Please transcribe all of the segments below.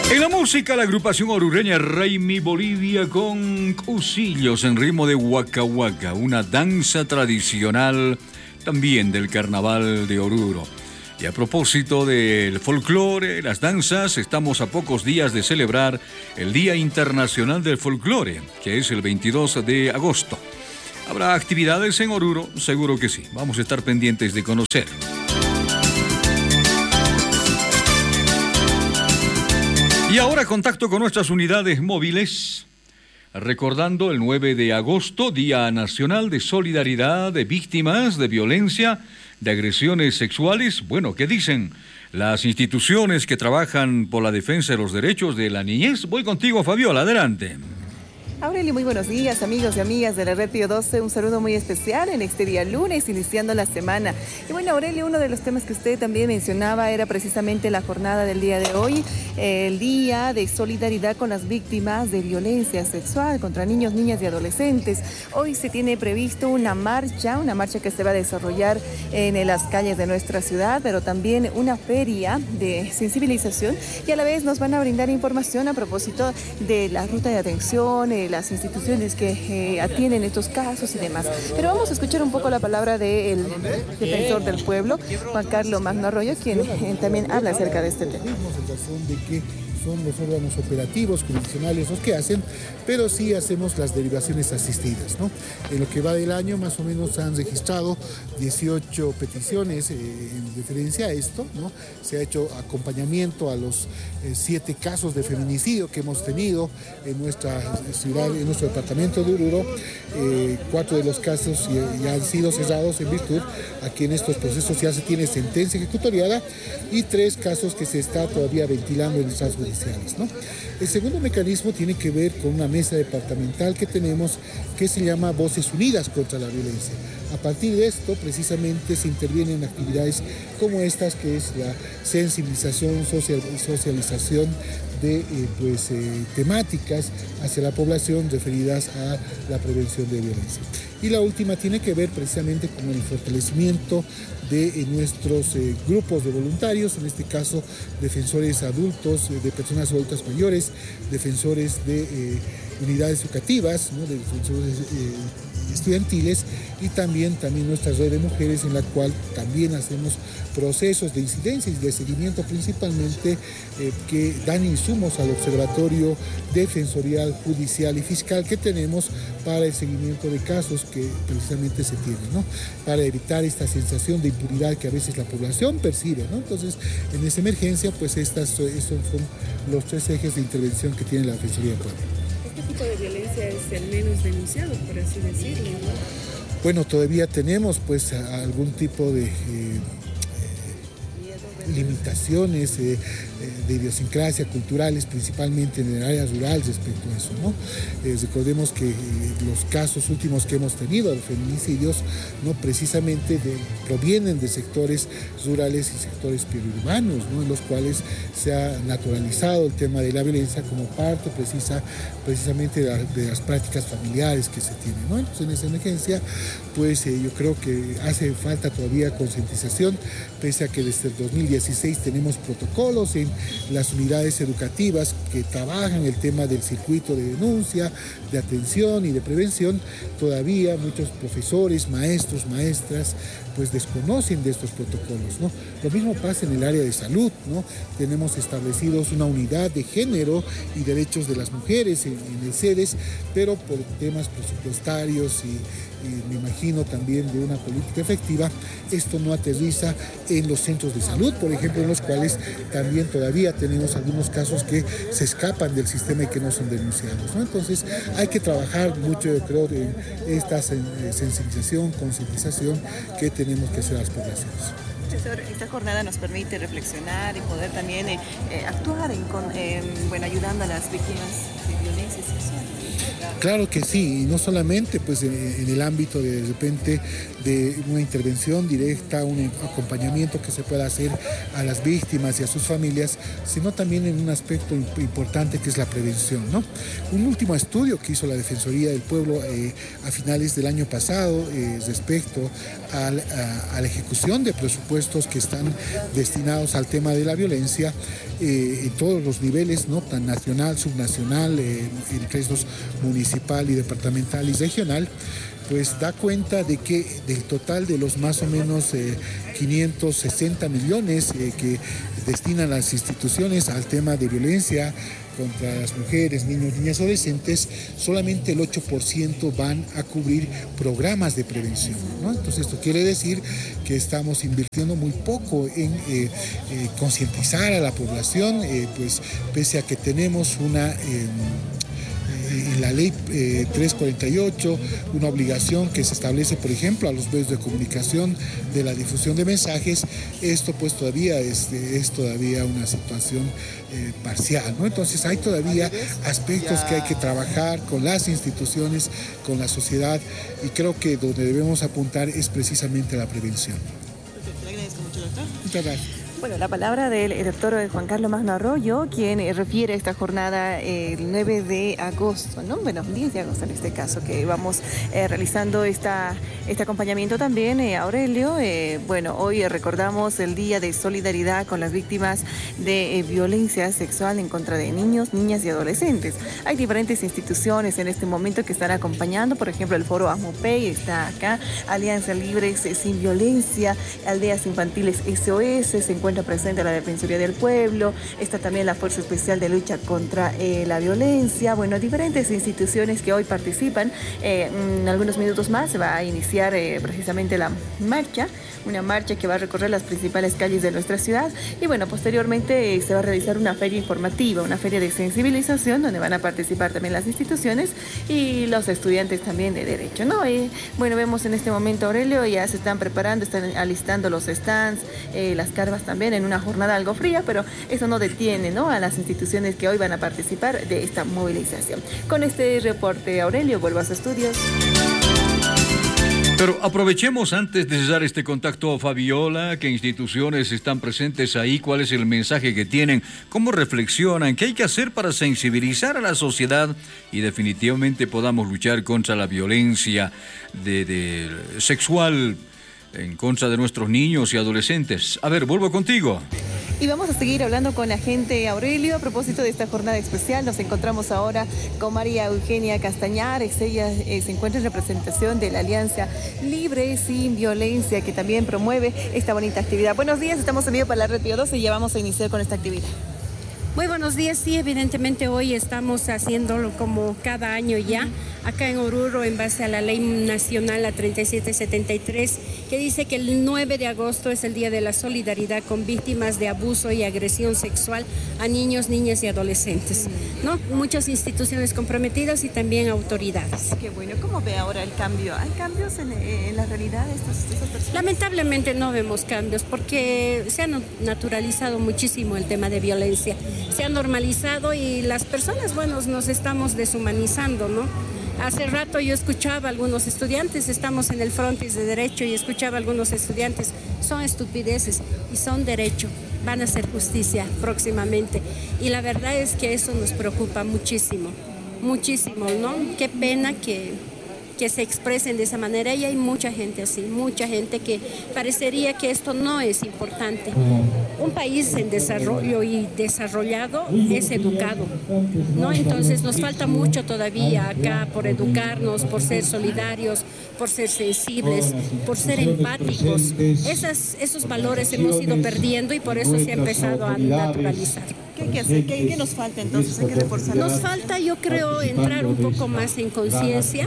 En la música, la agrupación orureña Raimi Bolivia con Cusillos en ritmo de Waka Waka, una danza tradicional también del carnaval de Oruro. Y a propósito del folclore, las danzas, estamos a pocos días de celebrar el Día Internacional del Folclore, que es el 22 de agosto. ¿Habrá actividades en Oruro? Seguro que sí. Vamos a estar pendientes de conocer. Y ahora contacto con nuestras unidades móviles, recordando el 9 de agosto, Día Nacional de Solidaridad de Víctimas de Violencia, de Agresiones Sexuales. Bueno, ¿qué dicen las instituciones que trabajan por la defensa de los derechos de la niñez? Voy contigo, Fabiola, adelante. Aurelio, muy buenos días, amigos y amigas de la Red Pío 12. Un saludo muy especial en este día lunes, iniciando la semana. Y bueno, Aurelio, uno de los temas que usted también mencionaba era precisamente la jornada del día de hoy, el Día de Solidaridad con las Víctimas de Violencia Sexual contra niños, niñas y adolescentes. Hoy se tiene previsto una marcha que se va a desarrollar en las calles de nuestra ciudad, pero también una feria de sensibilización, y a la vez nos van a brindar información a propósito de la ruta de atención, las instituciones que atienden estos casos y demás. Pero vamos a escuchar un poco la palabra del defensor del pueblo, Juan Carlos Magno Arroyo, quien también habla acerca de este tema. Son los órganos operativos jurisdiccionales los que hacen, pero sí hacemos las derivaciones asistidas, ¿no? En lo que va del año, más o menos han registrado 18 peticiones en referencia a esto, ¿no? Se ha hecho acompañamiento a los 7 casos de feminicidio que hemos tenido en nuestra ciudad, en nuestro departamento de Oruro. 4 de los casos ya han sido cerrados en virtud a que en estos procesos ya se tiene sentencia ejecutoriada, y 3 casos que se está todavía ventilando en nuestras judiciales, ¿no? El segundo mecanismo tiene que ver con una mesa departamental que tenemos que se llama Voces Unidas contra la Violencia. A partir de esto, precisamente, se intervienen actividades como estas, que es la sensibilización, socialización de temáticas hacia la población referidas a la prevención de violencia. Y la última tiene que ver precisamente con el fortalecimiento de nuestros grupos de voluntarios, en este caso defensores adultos, de personas adultas mayores, defensores de unidades educativas, ¿no? De defensores estudiantiles, y también nuestra red de mujeres, en la cual también hacemos procesos de incidencia y de seguimiento, principalmente que dan insumos al observatorio defensorial, judicial y fiscal que tenemos para el seguimiento de casos que precisamente se tienen, ¿no? Para evitar esta sensación de impunidad que a veces la población percibe, ¿no? Entonces, en esa emergencia, pues estos son los 3 ejes de intervención que tiene la Defensoría del Pueblo. ¿Qué tipo de violencia es el menos denunciado, por así decirlo, ¿no? Bueno, todavía tenemos pues algún tipo de limitaciones de idiosincrasia culturales, principalmente en el área rural respecto a eso, ¿no? Recordemos que los casos últimos que hemos tenido de feminicidios, ¿no? Precisamente provienen de sectores rurales y sectores periurbanos, ¿no? En los cuales se ha naturalizado el tema de la violencia como parte precisamente de las prácticas familiares que se tienen, ¿no? Entonces, en esa emergencia, pues yo creo que hace falta todavía concientización, pese a que desde el 2016 tenemos protocolos en las unidades educativas que trabajan el tema del circuito de denuncia, de atención y de prevención. Todavía muchos profesores, maestros, maestras, pues desconocen de estos protocolos, ¿no? Lo mismo pasa en el área de salud, ¿no? Tenemos establecidos una unidad de género y derechos de las mujeres en el CEDES, pero por temas presupuestarios y me imagino también de una política efectiva, esto no aterriza en los centros de salud, por ejemplo, en los cuales también todavía tenemos algunos casos que se escapan del sistema y que no son denunciados, ¿no? Entonces hay que trabajar mucho, yo creo, en esta sensibilización, concientización que tenemos que hacer a las poblaciones. Profesor, esta jornada nos permite reflexionar y poder también actuar ayudando a las víctimas de violencia sexual. Claro que sí, y no solamente pues en el ámbito de repente de una intervención directa, un acompañamiento que se pueda hacer a las víctimas y a sus familias, sino también en un aspecto importante que es la prevención, ¿no? Un último estudio que hizo la Defensoría del Pueblo a finales del año pasado respecto a la ejecución de presupuestos presupuestos que están destinados al tema de la violencia en todos los niveles, ¿no? Tan nacional, subnacional, entre estos municipal y departamental y regional, pues da cuenta de que del total de los más o menos 560 millones que destinan las instituciones al tema de violencia contra las mujeres, niños, niñas, adolescentes, solamente el 8% van a cubrir programas de prevención, ¿no? Entonces esto quiere decir que estamos invirtiendo muy poco en concientizar a la población, pues pese a que tenemos una en la ley 348, una obligación que se establece, por ejemplo, a los medios de comunicación de la difusión de mensajes. Esto pues todavía es todavía una situación parcial, ¿no? Entonces hay todavía aspectos que hay que trabajar con las instituciones, con la sociedad, y creo que donde debemos apuntar es precisamente la prevención. Le agradezco mucho, doctor. Muchas gracias. Bueno, la palabra del doctor Juan Carlos Magno Arroyo, quien refiere a esta jornada el 9 de agosto, ¿no? Bueno, 10 de agosto en este caso, que vamos realizando este acompañamiento también, Aurelio. Bueno, hoy recordamos el Día de Solidaridad con las víctimas de violencia sexual en contra de niños, niñas y adolescentes. Hay diferentes instituciones en este momento que están acompañando, por ejemplo, el Foro AMOPEI está acá, Alianza Libres Sin Violencia, Aldeas Infantiles SOS, se encuentra presente la Defensoría del Pueblo, está también la Fuerza Especial de Lucha contra la Violencia, bueno, diferentes instituciones que hoy participan. En algunos minutos más se va a iniciar precisamente la marcha, una marcha que va a recorrer las principales calles de nuestra ciudad, y bueno, posteriormente se va a realizar una feria informativa, una feria de sensibilización, donde van a participar también las instituciones y los estudiantes también de Derecho, ¿no? Bueno, vemos en este momento, Aurelio, ya se están preparando, están alistando los stands, las carpas también, en una jornada algo fría, pero eso no detiene, ¿no?, a las instituciones que hoy van a participar de esta movilización. Con este reporte, Aurelio, vuelvo a sus estudios. Pero aprovechemos antes de cesar este contacto, Fabiola, qué instituciones están presentes ahí, cuál es el mensaje que tienen, cómo reflexionan, qué hay que hacer para sensibilizar a la sociedad y definitivamente podamos luchar contra la violencia sexual en contra de nuestros niños y adolescentes. A ver, vuelvo contigo. Y vamos a seguir hablando con la gente, Aurelio, a propósito de esta jornada especial. Nos encontramos ahora con María Eugenia Castañares. Ella se encuentra en representación de la Alianza Libre Sin Violencia, que también promueve esta bonita actividad. Buenos días, estamos en vivo para la Red Pío 12 y ya vamos a iniciar con esta actividad. Muy buenos días, sí, evidentemente hoy estamos haciéndolo como cada año ya, acá en Oruro, en base a la Ley Nacional, la 3773, que dice que el 9 de agosto es el Día de la Solidaridad con víctimas de abuso y agresión sexual a niños, niñas y adolescentes, ¿no? Muchas instituciones comprometidas y también autoridades. Qué bueno. ¿Cómo ve ahora el cambio? ¿Hay cambios en la realidad de estas personas? Lamentablemente no vemos cambios porque se ha naturalizado muchísimo el tema de violencia. Se ha normalizado y las personas, bueno, nos estamos deshumanizando, ¿no? Hace rato yo escuchaba a algunos estudiantes, estamos en el frontis de Derecho y escuchaba a algunos estudiantes, son estupideces y son derecho, van a hacer justicia próximamente. Y la verdad es que eso nos preocupa muchísimo, muchísimo, ¿no? Qué pena que se expresen de esa manera, y hay mucha gente así, mucha gente que parecería que esto no es importante. Un país en desarrollo y desarrollado es educado, ¿no? Entonces nos falta mucho todavía acá por educarnos, por ser solidarios, por ser sensibles, por ser empáticos. Esos valores hemos ido perdiendo y por eso se ha empezado a naturalizar. ¿Qué hay que hacer? ¿Qué nos falta entonces? Hay que reforzar. Nos falta, yo creo, entrar un poco más en conciencia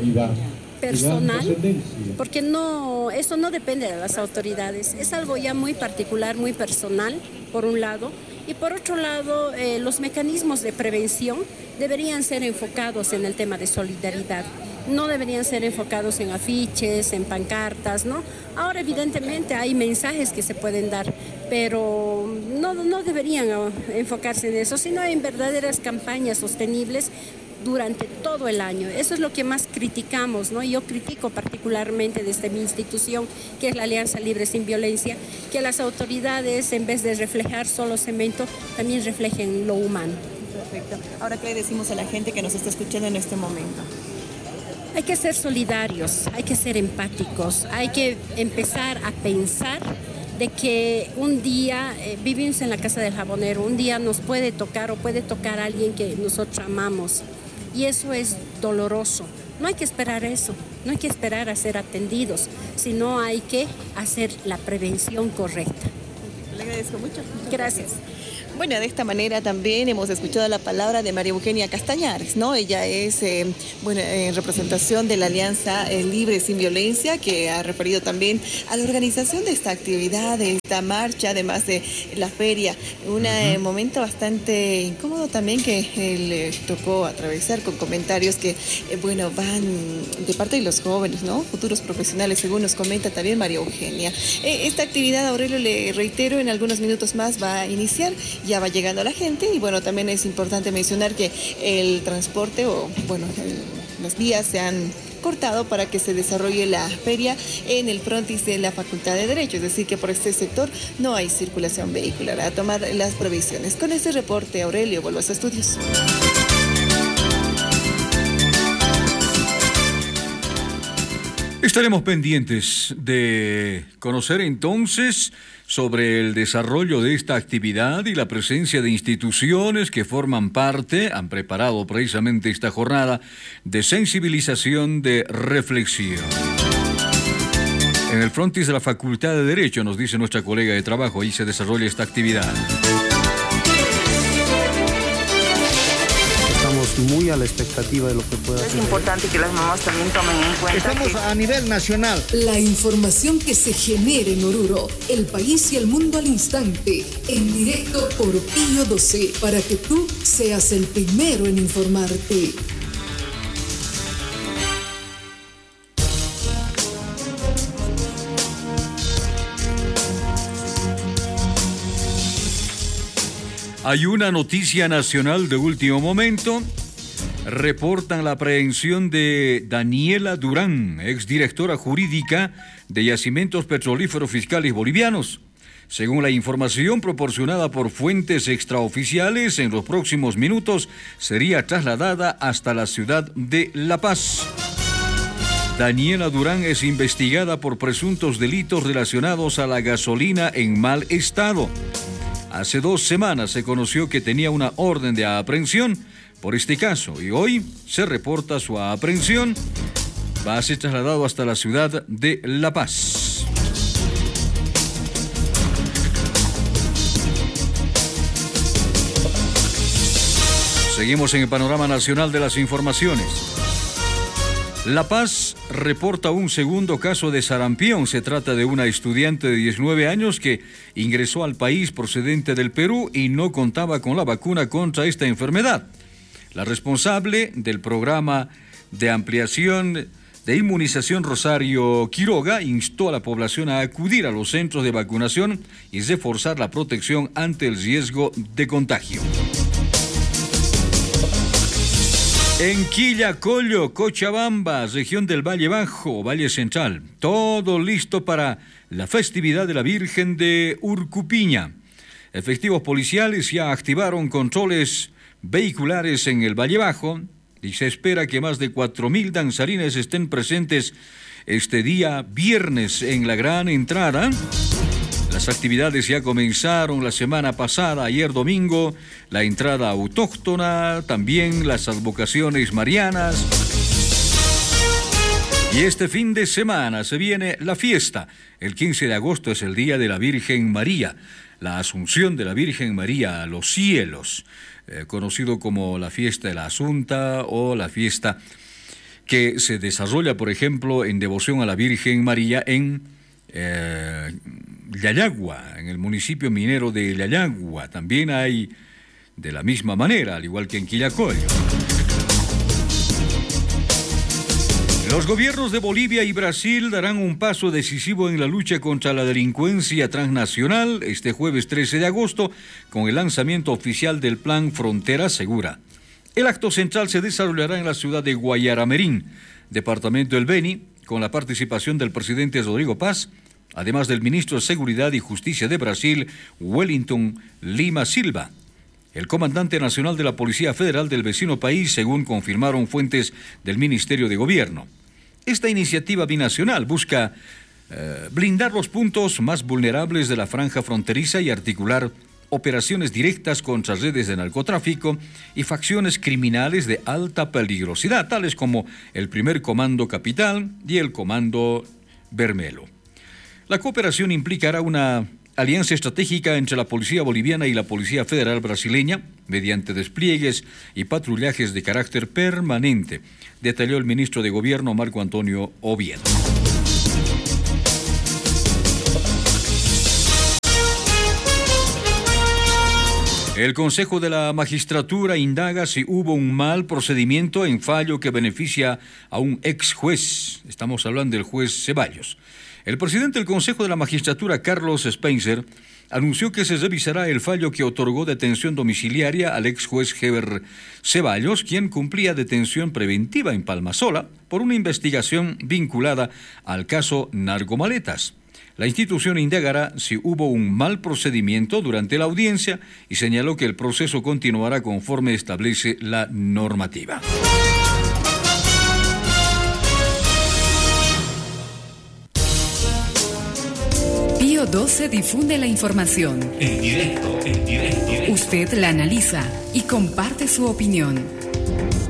personal, porque eso no depende de las autoridades, es algo ya muy particular, muy personal, por un lado, y por otro lado, los mecanismos de prevención deberían ser enfocados en el tema de solidaridad. No deberían ser enfocados en afiches, en pancartas, ¿no? Ahora evidentemente hay mensajes que se pueden dar, pero no deberían enfocarse en eso, sino en verdaderas campañas sostenibles durante todo el año. Eso es lo que más criticamos, ¿no? Yo critico particularmente desde mi institución, que es la Alianza Libre Sin Violencia, que las autoridades, en vez de reflejar solo cemento, también reflejen lo humano. Perfecto. Ahora, ¿qué le decimos a la gente que nos está escuchando en este momento? Hay que ser solidarios, hay que ser empáticos, hay que empezar a pensar de que un día vivimos en la casa del jabonero, un día nos puede tocar o puede tocar a alguien que nosotros amamos, y eso es doloroso. No hay que esperar eso, no hay que esperar a ser atendidos, sino hay que hacer la prevención correcta. Le agradezco mucho. Gracias. Bueno, de esta manera también hemos escuchado la palabra de María Eugenia Castañares, ¿no? Ella es, en representación de la Alianza Libre Sin Violencia, que ha referido también a la organización de esta actividad, de esta marcha, además de la feria. Un momento bastante incómodo también que le tocó atravesar con comentarios que, van de parte de los jóvenes, ¿no? Futuros profesionales, según nos comenta también María Eugenia. Esta actividad, Aurelio, le reitero, en algunos minutos más va a iniciar. Ya va llegando la gente y también es importante mencionar que el transporte las vías se han cortado para que se desarrolle la feria en el frontis de la Facultad de Derecho, es decir que por este sector no hay circulación vehicular, a tomar las provisiones. Con este reporte, Aurelio, vuelvo a los estudios. Estaremos pendientes de conocer entonces sobre el desarrollo de esta actividad y la presencia de instituciones que forman parte, han preparado precisamente esta jornada de sensibilización, de reflexión. En el frontis de la Facultad de Derecho, nos dice nuestra colega de trabajo, ahí se desarrolla esta actividad. Muy a la expectativa de lo que pueda hacer. Es importante que las mamás también tomen en cuenta. Estamos a nivel nacional. La información que se genera en Oruro, el país y el mundo al instante, en directo por Pío 12, para que tú seas el primero en informarte. Hay una noticia nacional de último momento. Reportan la aprehensión de Daniela Durán, exdirectora jurídica de Yacimientos Petrolíferos Fiscales Bolivianos. Según la información proporcionada por fuentes extraoficiales, en los próximos minutos sería trasladada hasta la ciudad de La Paz. Daniela Durán es investigada por presuntos delitos relacionados a la gasolina en mal estado. Hace 2 semanas se conoció que tenía una orden de aprehensión por este caso y hoy se reporta su aprehensión. Va a ser trasladado hasta la ciudad de La Paz. Seguimos en el panorama nacional de las informaciones. La Paz reporta un segundo caso de sarampión. Se trata de una estudiante de 19 años que ingresó al país procedente del Perú y no contaba con la vacuna contra esta enfermedad. La responsable del programa de ampliación de inmunización Rosario Quiroga instó a la población a acudir a los centros de vacunación y reforzar la protección ante el riesgo de contagio. En Quillacollo, Cochabamba, región del Valle Bajo, Valle Central, todo listo para la festividad de la Virgen de Urcupiña. Efectivos policiales ya activaron controles vehiculares en el Valle Bajo y se espera que más de 4.000 danzarines estén presentes este día viernes en la gran entrada. Las actividades ya comenzaron la semana pasada, ayer domingo, la entrada autóctona, también las advocaciones marianas. Y este fin de semana se viene la fiesta. El 15 de agosto es el Día de la Virgen María, la Asunción de la Virgen María a los cielos, conocido como la fiesta de la Asunta o la fiesta que se desarrolla, por ejemplo, en devoción a la Virgen María en Yayagua, en el municipio minero de Yayagua. También hay de la misma manera, al igual que en Quillacollo. Los gobiernos de Bolivia y Brasil darán un paso decisivo en la lucha contra la delincuencia transnacional este jueves 13 de agosto con el lanzamiento oficial del Plan Frontera Segura. El acto central se desarrollará en la ciudad de Guayaramerín, departamento del Beni, con la participación del presidente Rodrigo Paz, además del ministro de Seguridad y Justicia de Brasil, Wellington Lima Silva. El comandante nacional de la Policía Federal del vecino país, según confirmaron fuentes del Ministerio de Gobierno. Esta iniciativa binacional busca blindar los puntos más vulnerables de la franja fronteriza y articular operaciones directas contra redes de narcotráfico y facciones criminales de alta peligrosidad, tales como el Primer Comando Capital y el Comando Bermelo. La cooperación implicará una alianza estratégica entre la Policía Boliviana y la Policía Federal Brasileña mediante despliegues y patrullajes de carácter permanente, detalló el ministro de Gobierno Marco Antonio Oviedo. El Consejo de la Magistratura indaga si hubo un mal procedimiento en fallo que beneficia a un ex juez. Estamos hablando del juez Ceballos. El presidente del Consejo de la Magistratura, Carlos Spencer, anunció que se revisará el fallo que otorgó detención domiciliaria al ex juez Heber Ceballos, quien cumplía detención preventiva en Palmasola por una investigación vinculada al caso Narcomaletas. La institución indagará si hubo un mal procedimiento durante la audiencia y señaló que el proceso continuará conforme establece la normativa. Pío 12 difunde la información. En directo. Usted la analiza y comparte su opinión.